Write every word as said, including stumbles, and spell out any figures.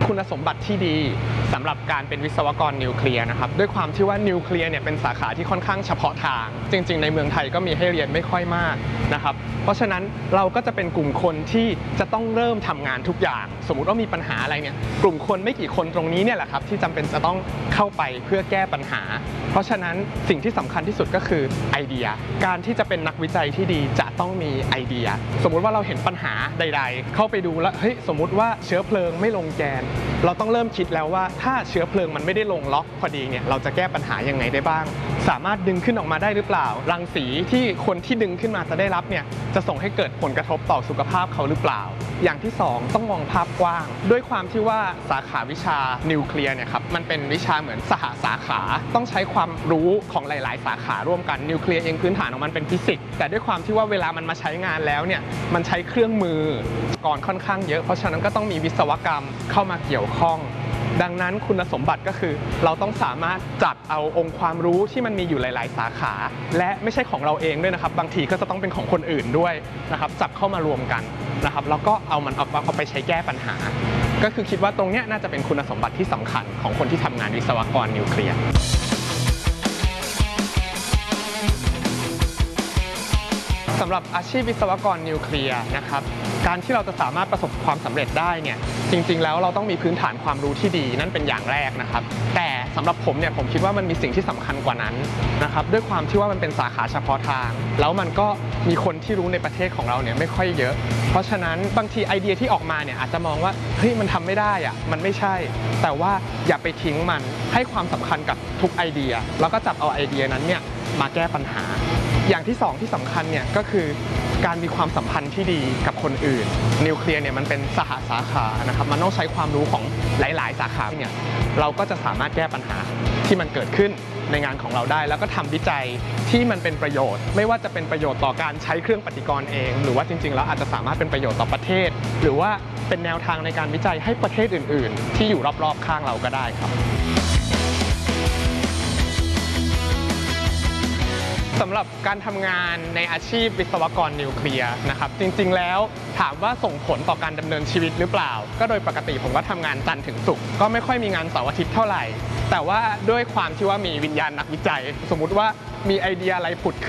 คุณสมบัติที่ดีสำหรับการเป็นวิศวกรนิวเคลียร์นะครับด้วยความที่ว่านิวเคลียร์เนี่ยเป็นสาขาที่ค่อนข้างเฉพาะทางจริงๆในเมืองไทยก็มีให้เรียนไม่ค่อยมากนะครับเพราะฉะนั้นเราก็จะเป็นกลุ่มคนที่จะต้องเริ่มทำงานทุกอย่างสมมุติว่ามีปัญหาอะไรเนี่ยกลุ่มคนไม่กี่คนตรงนี้เนี่ยแหละครับที่จำเป็นจะต้องเข้าไปเพื่อแก้ปัญหาเพราะฉะนั้นสิ่งที่สำคัญที่สุดก็คือไอเดียการที่จะเป็นนักวิจัยที่ดีจะต้องมีไอเดียสมมุติว่าเราเห็นปัญหาใดๆเข้าไปดูแล้วเฮ้ยสมมุติว่าเชื้อเพลิงไม่ลงแกนเราต้องเริ่มคิดแล้วว่าถ้าเชื้อเพลิงมันไม่ได้ลงล็อกพอดีเนี่ยเราจะแก้ปัญหายังไงได้บ้างสามารถดึงขึ้นออกมาได้หรือเปล่ารังสีที่คนที่ดึงขึ้นมาจะได้รับเนี่ยจะส่งให้เกิดผลกระทบต่อสุขภาพเขาหรือเปล่าอย่างที่สองต้องมองภาพกว้างด้วยความที่ว่าสาขาวิชานิวเคลียร์เนี่ยครับมันเป็นวิชาเหมือนสหสาขาต้องใช้ความรู้ของหลายๆสาขาร่วมกันนิวเคลียร์เองพื้นฐานของมันเป็นฟิสิกส์แต่ด้วยความที่ว่าเวลามันมาใช้งานแล้วเนี่ยมันใช้เครื่องมือก่อนค่อนข้างเยอะเพราะฉะนั้นก็ต้องมีวิศวกรรมเข้ามาเกี่ยวข้องดังนั้นคุณสมบัติก็คือเราต้องสามารถจัดเอาองค์ความรู้ที่มันมีอยู่หลายๆสาขาและไม่ใช่ของเราเองด้วยนะครับบางทีก็จะต้องเป็นของคนอื่นด้วยนะครับจับเข้ามารวมกันนะครับแล้วก็เอามันเอาเอาไปใช้แก้ปัญหาก็คือคิดว่าตรงนี้น่าจะเป็นคุณสมบัติที่สำคัญของคนที่ทำงานวิศวกรนิวเคลียร์สำหรับอาชีพวิศวกรนิวเคลียร์นะครับการที่เราจะสามารถประสบความสำเร็จได้เนี่ยจริงๆแล้วเราต้องมีพื้นฐานความรู้ที่ดีนั่นเป็นอย่างแรกนะครับแต่สำหรับผมเนี่ยผมคิดว่ามันมีสิ่งที่สำคัญกว่านั้นนะครับด้วยความที่ว่ามันเป็นสาขาเฉพาะทางแล้วมันก็มีคนที่รู้ในประเทศของเราเนี่ยไม่ค่อยเยอะเพราะฉะนั้นบางทีไอเดียที่ออกมาเนี่ยอาจจะมองว่าเฮ้ยมันทำไม่ได้อะมันไม่ใช่แต่ว่าอย่าไปทิ้งมันให้ความสำคัญกับทุกไอเดียแล้วก็จับเอาไอเดียนั้นเนี่ยมาแก้ปัญหาอย่างที่สองที่สำคัญเนี่ยก็คือการมีความสัมพันธ์ที่ดีกับคนอื่นนิวเคลียร์เนี่ยมันเป็นสหสาขานะครับมันต้องใช้ความรู้ของหลายๆสาขาเนี่ยเราก็จะสามารถแก้ปัญหาที่มันเกิดขึ้นในงานของเราได้แล้วก็ทำวิจัยที่มันเป็นประโยชน์ไม่ว่าจะเป็นประโยชน์ต่อการใช้เครื่องปฏิกรณ์เองหรือว่าจริงๆแล้วอาจจะสามารถเป็นประโยชน์ต่อประเทศหรือว่าเป็นแนวทางในการวิจัยให้ประเทศอื่นๆที่อยู่รอบๆข้างเราก็ได้ครับสำหรับการทำงานในอาชีพวิศวกรนิวเคลียร์นะครับจริงๆแล้วถามว่าส่งผลต่อการดำเนินชีวิตหรือเปล่าก็โดยปกติผมก็ทำงานจันทร์ถึงศุกร์ก็ไม่ค่อยมีงานเสาร์อาทิตย์เท่าไหร่แต่ว่าด้วยความที่ว่ามีวิญญาณนักวิจัยสมมุติว่ามีไอเดียอะไรผุดขึ้น